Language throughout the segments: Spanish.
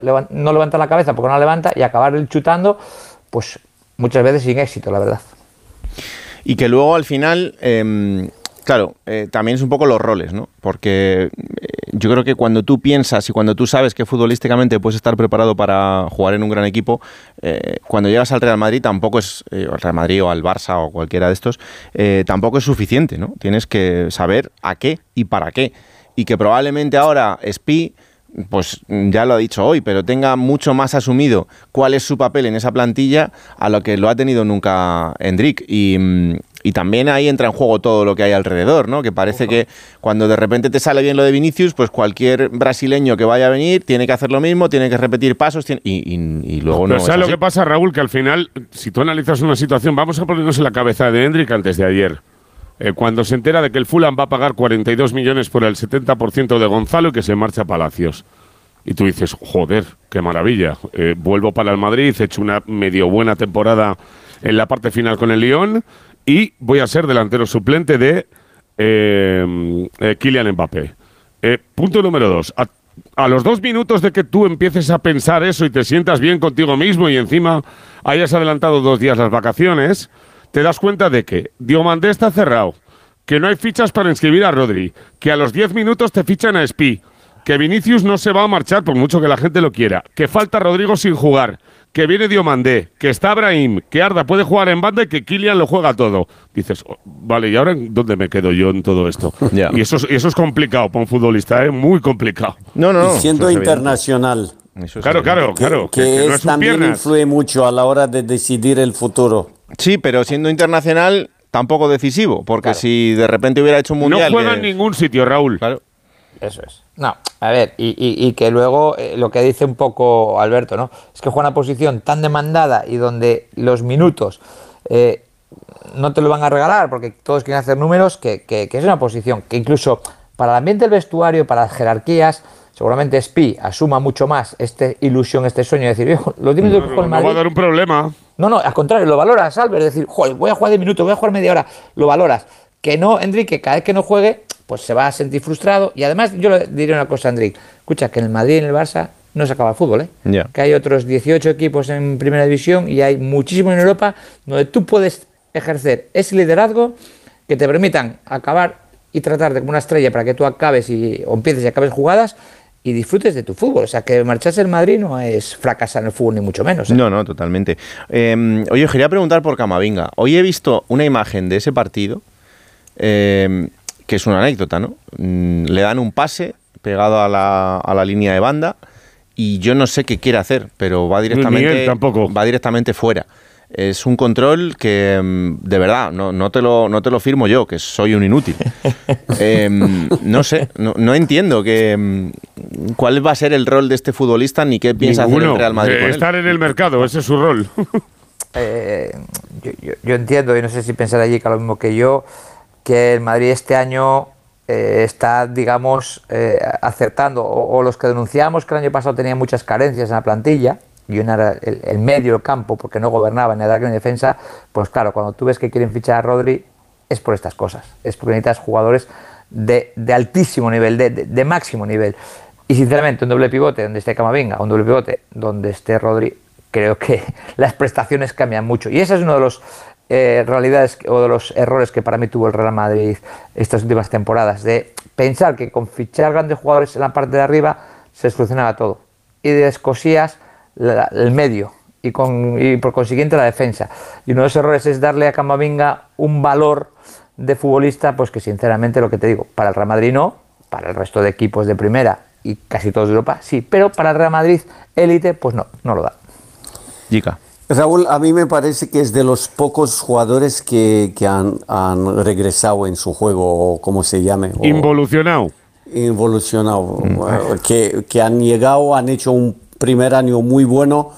no levantar la cabeza porque no la levanta y acabar chutando, pues muchas veces sin éxito, la verdad. Y que luego al final, claro, también es un poco los roles, ¿no? Porque yo creo que cuando tú piensas y cuando tú sabes que futbolísticamente puedes estar preparado para jugar en un gran equipo, cuando llegas al Real Madrid tampoco es, al Real Madrid o al Barça o cualquiera de estos, tampoco es suficiente, ¿no? Tienes que saber a qué y para qué. Y que probablemente ahora Spi, pues ya lo ha dicho hoy, pero tenga mucho más asumido cuál es su papel en esa plantilla a lo que lo ha tenido nunca Endrick. Y también ahí entra en juego todo lo que hay alrededor, ¿no? Que parece que cuando de repente te sale bien lo de Vinicius, pues cualquier brasileño que vaya a venir tiene que hacer lo mismo, tiene que repetir pasos y luego no. Pero ¿sabes lo que pasa, Raúl? Que al final, si tú analizas una situación, vamos a ponernos en la cabeza de Endrick antes de ayer. Cuando se entera de que el Fulham va a pagar 42 millones por el 70% de Gonzalo y que se marcha a Palacios. Y tú dices, joder, qué maravilla. Vuelvo para el Madrid, he hecho una medio buena temporada en la parte final con el Lyon y voy a ser delantero suplente de Kylian Mbappé. Punto número 2. A los 2 minutos de que tú empieces a pensar eso y te sientas bien contigo mismo y encima hayas adelantado 2 días las vacaciones, te das cuenta de que Diomandé está cerrado, que no hay fichas para inscribir a Rodri, que a los 10 minutos te fichan a Spi, que Vinicius no se va a marchar por mucho que la gente lo quiera, que falta Rodrigo sin jugar, que viene Diomandé, que está Brahim, que Arda puede jugar en banda y que Kylian lo juega todo. Dices, vale, ¿y ahora dónde me quedo yo en todo esto? Yeah. Y eso es complicado para un futbolista, muy complicado. No. Y siendo internacional. Claro. Que no es también piernas. Influye mucho a la hora de decidir el futuro. Sí, pero siendo internacional tampoco decisivo, porque si de repente hubiera hecho un mundial... No juega en ningún sitio, Raúl. Claro. Eso es. No, a ver, y que luego lo que dice un poco Alberto, ¿no? Es que juega una posición tan demandada y donde los minutos no te lo van a regalar porque todos quieren hacer números, que es una posición que incluso para el ambiente del vestuario, para las jerarquías, seguramente Spi asuma mucho más esta ilusión, este sueño de decir, los 10 minutos que juega el Madrid... No va a dar un problema. No, al contrario, lo valoras, Albert, es decir, joder, voy a jugar 10 minutos, voy a jugar media hora, lo valoras. Que no, Enrique, cada vez que no juegue, pues se va a sentir frustrado. Y además, yo le diré una cosa a Enrique, escucha, que en el Madrid y en el Barça no se acaba el fútbol, Yeah. Que hay otros 18 equipos en Primera División y hay muchísimos en Europa donde tú puedes ejercer ese liderazgo que te permitan acabar y tratarte como una estrella para que tú acabes o empieces y acabes jugadas y disfrutes de tu fútbol. O sea, que marcharse del Madrid no es fracasar en el fútbol, ni mucho menos. No, totalmente. Oye, quería preguntar por Camavinga. Hoy he visto una imagen de ese partido, que es una anécdota, ¿no? Le dan un pase pegado a la línea de banda y yo no sé qué quiere hacer, pero va directamente fuera. Es un control que, de verdad, no te lo firmo yo, que soy un inútil. No sé, no entiendo cuál va a ser el rol de este futbolista ni qué piensa hacer el Real Madrid con él. Estar en el mercado, ese es su rol. Yo entiendo, y no sé si pensar allí que lo mismo que yo, que el Madrid este año está, digamos, acertando, o los que denunciamos que el año pasado tenía muchas carencias en la plantilla, y una era el medio del campo porque no gobernaba ni ataque ni defensa, pues claro, cuando tú ves que quieren fichar a Rodri es por estas cosas, es porque necesitas jugadores de altísimo nivel, de máximo nivel, y sinceramente un doble pivote donde esté Camavinga, un doble pivote donde esté Rodri, creo que las prestaciones cambian mucho, y ese es uno de los realidades o de los errores que para mí tuvo el Real Madrid estas últimas temporadas, de pensar que con fichar grandes jugadores en la parte de arriba se solucionaba todo, y descosías el medio y por consiguiente la defensa, y uno de los errores es darle a Camavinga un valor de futbolista pues que sinceramente, lo que te digo, para el Real Madrid no, para el resto de equipos de primera y casi todos de Europa sí, pero para el Real Madrid élite pues no lo da. Jica. Raúl, a mí me parece que es de los pocos jugadores que han regresado en su juego, o como se llame. Involucionado, que han llegado, han hecho un primer año muy bueno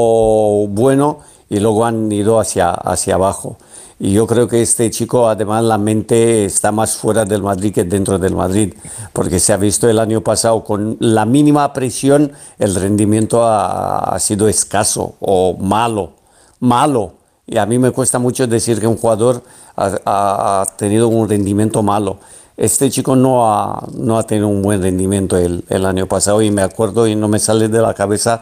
y luego han ido hacia abajo. Y yo creo que este chico, además, la mente está más fuera del Madrid que dentro del Madrid, porque se ha visto el año pasado con la mínima presión, el rendimiento ha sido escaso o malo. Y a mí me cuesta mucho decir que un jugador ha tenido un rendimiento malo. este chico no ha tenido un buen rendimiento el año pasado y me acuerdo y no me sale de la cabeza